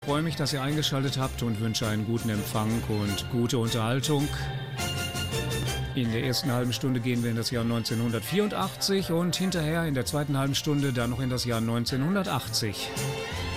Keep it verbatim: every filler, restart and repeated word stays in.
Ich freue mich, dass ihr eingeschaltet habt und wünsche einen guten Empfang und gute Unterhaltung. In der ersten halben Stunde gehen wir in das Jahr neunzehnhundertvierundachtzig und hinterher in der zweiten halben Stunde dann noch in das Jahr neunzehnhundertachtzig.